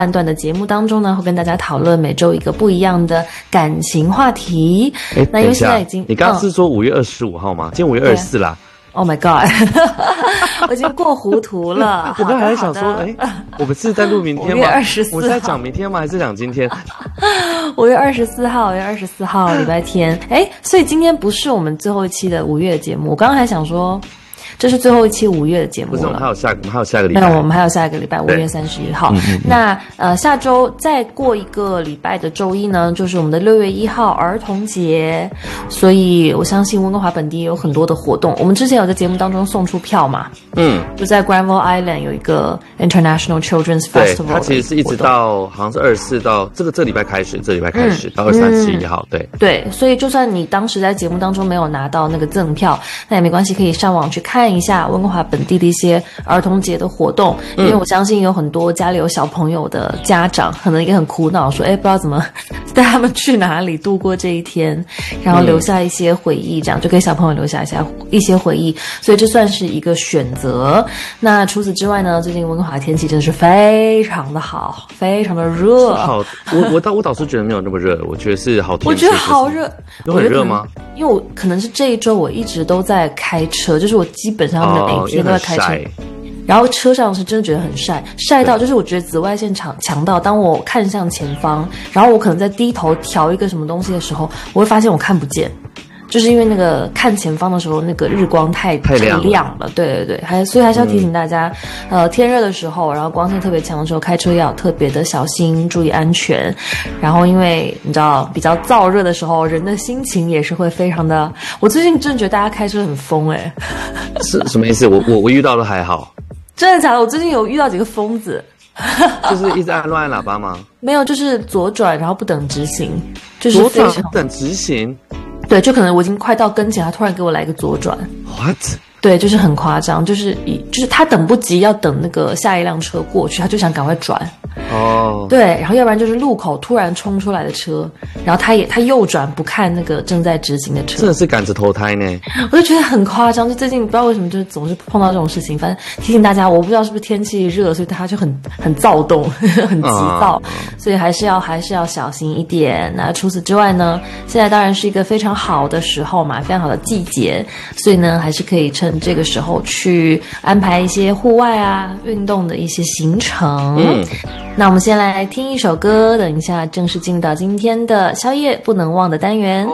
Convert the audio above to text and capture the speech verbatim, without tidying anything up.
半段的节目当中呢，会跟大家讨论每周一个不一样的感情话题。 哎， 那因为现在已经， 你刚刚是说五月二十五号吗？今天五月二十四啦。 Oh my god 我已经过糊涂了我刚才还想说哎、欸，我们是在录明天吗？五月二十四号我们是在讲明天吗？还是讲今天？ 五月二十四号五月二十四号礼拜天。哎，所以今天不是我们最后一期的五月的节目。我刚刚还想说这是最后一期五月的节目了。 不是，我们还有下我们还有下个礼拜。 那我们还有下一个礼拜五月三十一号。嗯嗯嗯那呃下周再过一个礼拜的周一呢，就是我们的六月一号儿童节。所以我相信温哥华本地也有很多的活动。我们之前有在节目当中送出票嘛，嗯，就在 Granville Island 有一个 International Children's Festival。 对，它其实是一直到好像是二十四到这个这个礼拜开始，这个礼拜开始、嗯、到二三十一号。对对，所以就算你当时在节目当中没有拿到那个赠票，那也没关系，可以上网去看一下温哥华本地的一些儿童节的活动。因为我相信有很多家里有小朋友的家长可能也很苦恼，说哎，不知道怎么带他们去哪里度过这一天，然后留下一些回忆，这样就给小朋友留下一下一些回忆，所以这算是一个选择。那除此之外呢，最近温哥华的天气真的是非常的好，非常的热。 好，我我倒我倒是觉得没有那么热，我觉得是好天气。 我觉得好热， 有很热吗？ 因为我可能是这一周我一直都在开车，就是我基本上每天都在开车。哦，然后车上是真的觉得很晒，晒到就是我觉得紫外线强强到，当我看向前方，然后我可能在低头调一个什么东西的时候，我会发现我看不见，就是因为那个看前方的时候，那个日光太太亮了， 亮了，对对对，还所以还是要提醒大家，嗯、呃，天热的时候，然后光线特别强的时候，开车要特别的小心，注意安全。然后因为你知道，比较燥热的时候，人的心情也是会非常的。我最近真的觉得大家开车很疯哎、欸， 是什么意思？我我我遇到的还好。 真的假的？我最近有遇到几个疯子， 就是一直按乱按喇叭吗？ 没有，就是左转然后不等直行，就是左转不等直行。 对，就可能我已经快到跟前，他突然给我来一个左转。 What？ 对，就是很夸张，就是以就是他等不及要等那个下一辆车过去，他就想赶快转。哦，对，然后要不然就是路口突然冲出来的车，然后他也他右转不看那个正在直行的车， 真的是赶着投胎呢。 我就觉得很夸张，就最近不知道为什么就是总是碰到这种事情。反正提醒大家，我不知道是不是天气热，所以大家就很很躁动，很急躁，啊、所以还是要还是要小心一点。那除此之外呢，现在当然是一个非常好的时候嘛，非常好的季节，所以呢还是可以趁这个时候去安排一些户外啊运动的一些行程。嗯，那我们先来听一首歌，等一下正式进到今天的宵夜不能忘的单元。